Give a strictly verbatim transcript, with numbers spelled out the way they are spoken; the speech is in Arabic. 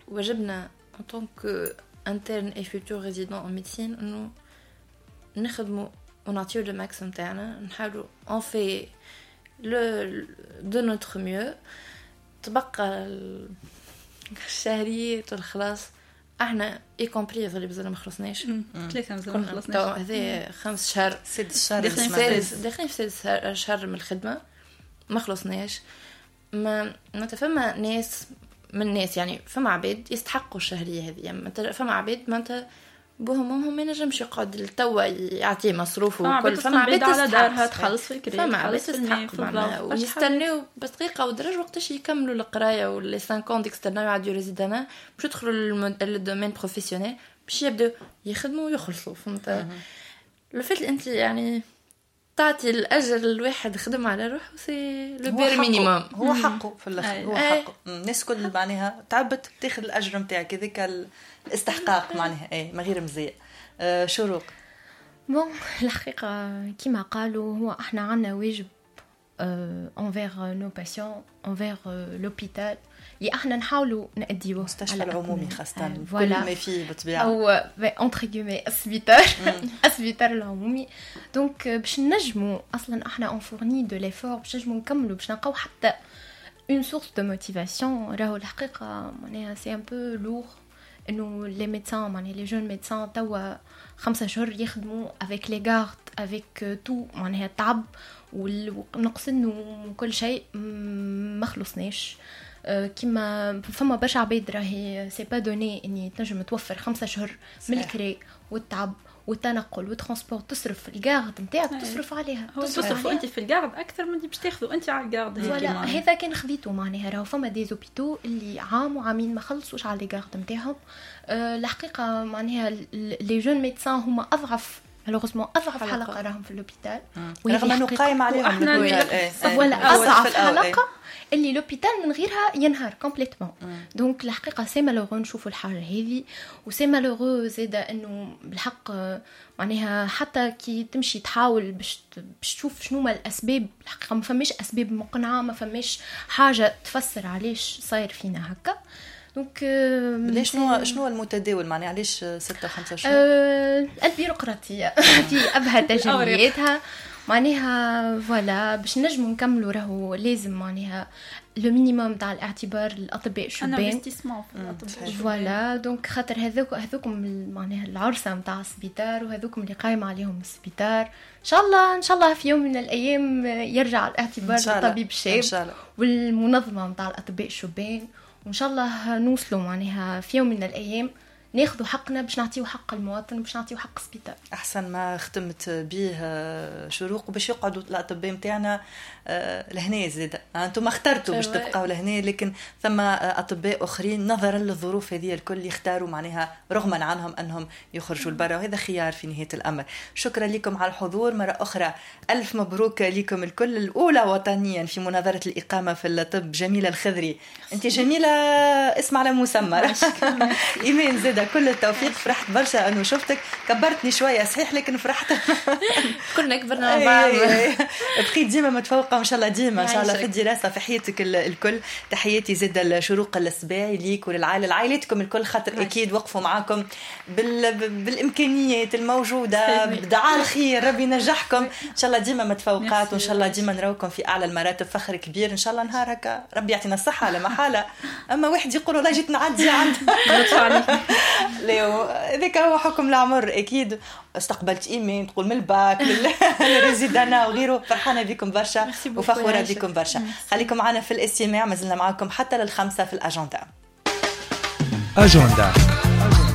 واجبنا en tant que interne et futur résident en médecine انه نخدموا ونعطيو le maximum تاعنا نحاولوا on fait le de notre mieux تبقى الشهرية والخلاص احنا اي كومبري اللي بزاف ما خلصناش ثلاثة مازال ما خلصناش هذا خمس شهر ست شهر داخلين في ست شهر من الخدمة ما خلصناش ما ما تفهم ناس من الناس يعني فما عباد يستحقوا الشهرية هذه يعني فما عباد ما انت بهم هم ما ينجمش يقعد التوا يعطيه مصروف وكل فما عباد على دارها تخلص في الكريم فما عباد تستحق معنا ويستناو بس دقيقة ودرج وقتاش يكملوا القراية ولا خمسين ديك استناو يعديو ريزيدانا باش يدخلوا للدومين بروفيسيونيل باش يبداو يخدموا ويخلصوا فهمت لو فات انت يعني تعطي الاجر الواحد خدم على روحه سي لو بير مينيموم هو حقه في الاخر هو حقه الناس كل معناها تعبت تاخذ الاجر نتاعك هذاك الاستحقاق معناها اي ما غير مزيان. أه شروق بون الحقيقه كما قالوا هو احنا عندنا واجب انفير نو باسيون انفير لوبيتال اللي احنا نحاولوا نأديوه المستشفى العمومي خاصة كل ما فيه بطبيعة أو انتر غيمي السبيطار السبيطار العمومي دونك باش نجموا أصلا احنا اون فورني دو ليفور باش نجموا نكملوا باش نلقاو حتى اون سورس دو موتيفاسيون. راهو الحقيقة معناها سي ان بو لور انه لي ميدسان معناها لي جون ميدسان توا خمسة شهور يخدموا افيك لي غارد افيك تو معناها تعب ونقصن وكل شيء ما خلصناش كيما فما برشا عباد راهي سي با دوني اني تنجم توفر خمسة شهور من الكري والتعب والتنقل والترانسبور تصرف الجارد نتاعك تصرف عليها تصرف انت في الجارد اكثر من اللي باش تاخذوا انت على الجارد هيك هذا كان خديته معناها راهو فما دي زوبيتو اللي عام وعامين ما خلصوش على الجارد نتاعهم. أه الحقيقه معناها لي جون ميدسان هما اضعف مالوغوزمون اضعف حلقه راهم في لوبيتال رغم انه قايم عليهم ولا اضعف حلقه اللي لوبيتال من غيرها ينهار كومبليتمون. دونك الحقيقه سي مالوغو نشوفوا الحاجه هذه وسي مالوغو زاده انه بالحق معناها حتى كي تمشي تحاول باش باش تشوف شنو ما الاسباب الحقيقه ما فماش اسباب مقنعه ما فماش حاجه تفسر علاش صاير فينا هكا. دونك ليش شنو شنو المتداول معناها علاش ستة وخمسة شهور؟ أه البيروقراطيه في ابهى تجلياتها معناها فوالا باش نجموا نكملوا راهو لازم معناها لو مينيموم تاع الاعتبار للاطباء الشبان فوالا. دونك خاطر هذوك هذوكم معناها العرسه نتاع السبيطار وهذوكم اللي قايم عليهم السبيطار ان شاء الله ان شاء الله في يوم من الايام يرجع الاعتبار للطبيب الشاب والمنظمه نتاع الاطباء الشبان وان شاء الله نوصلوا معناها في يوم من الايام ناخذوا حقنا باش نعطيو حق المواطن باش نعطيو حق السبيطار. احسن ما ختمت به شروق باش يقعدوا الاطباء نتاعنا لهنا زيد انتم اخترتوا باش تبقاو لهنا لكن ثم اطباء اخرين نظرا للظروف هذه الكل يختاروا معناها رغما عنهم انهم يخرجوا لبرا وهذا خيار في نهايه الامر. شكرا لكم على الحضور مره اخرى الف مبروك لكم الكل الاولى وطنيا في مناظره الاقامه في الطب. جميله الخضري انت جميله اسم على مسمى ايمان زيد كل التوفيق. فرحت برشا انه شفتك كبرتني شويه صحيح لكن فرحت كلنا كبرنا مع بعض بقيت ديما متفوقه وان شاء الله ديما ان شاء الله في الدراسه في حياتك الكل. تحياتي زيد الشروق السباعي ليك وللعائله لعائلتكم الكل خاطر اكيد وقفوا معاكم بال... بالامكانيات الموجوده بدعاء الخير ربي ينجحكم ان شاء الله ديما متفوقات وان شاء الله ديما نراوكم في اعلى المراتب. فخر كبير ان شاء الله نهار هكا ربي يعطينا الصحه على محاله. اما واحد يقول والله جيت نعدي عند ليو ذاك هو حكم العمر اكيد. استقبلت ايمين تقول من الباك للريزيدانا وغيره. فرحانه بكم برشا وفخوره بكم برشا. خليكم معنا في الاستماع مازلنا معكم حتى للخمسة في الاجنده. اجنده